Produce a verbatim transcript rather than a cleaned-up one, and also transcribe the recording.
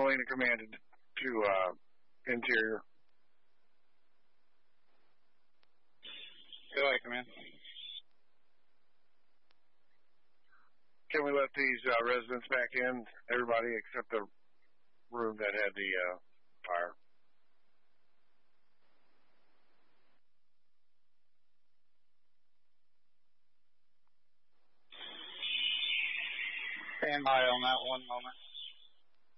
Galena Command to uh, interior. Go ahead, Command. Can we let these uh, residents back in? Everybody except the room that had the uh, fire. Stand by on that one moment.